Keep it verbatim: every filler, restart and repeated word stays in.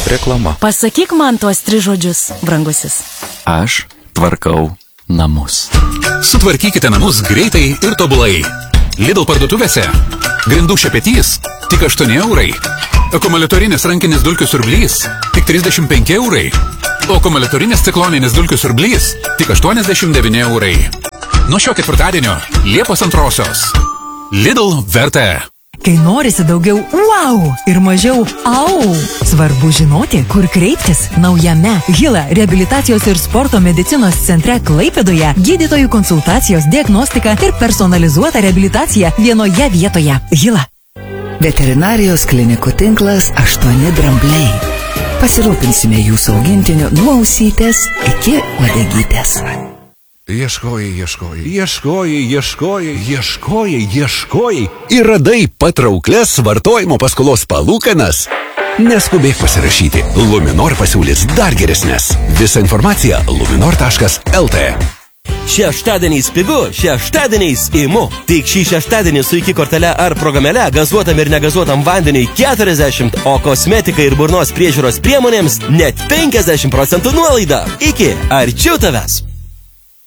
reklama. Pasakyk man tuos tris žodžius, brangusis. Aš tvarkau namus. Sutvarkykite namus greitai ir tobulai. Lidl parduotuvėse. Grindų šepetys tik aštuoni eurai. Akumuliatorinis rankinis dulkių siurblys tik trisdešimt penki eurai. O akumuliatorinis cikloninis dulkių siurblys tik aštuoniasdešimt devyni eurai. Nuo šio ketvirtadienio Liepos antrosios. Lidl verta. Kai norisi daugiau wow ir mažiau au, svarbu žinoti, kur kreiptis. Naujame Hila reabilitacijos ir sporto medicinos centre Klaipėdoje gydytojų konsultacijos, diagnostika ir personalizuota reabilitacija vienoje vietoje. Hila. Veterinarijos klinikų tinklas aštuoni drambliai. Pasirūpinsime jūsų augintiniu nuo ausytės iki uodegytės. Ieškojai, ieškojai, ieškojai, ieškojai, ieškojai, ieškojai ir radai patrauklias vartojimo paskolos palūkanas. Neskubėk pasirašyti. Luminor pasiūlys dar geresnės. Visa informacija luminor taškas lt. Šeštadieniais pigu, šeštadieniais imu. Tik šį šeštadienį su iki kortele ar programėle gazuotam ir negazuotam vandeniui keturiasdešimt, o kosmetikai ir burnos priežiūros priemonėms net penkiasdešimt procentų nuolaida. Iki, arčiau tavęs.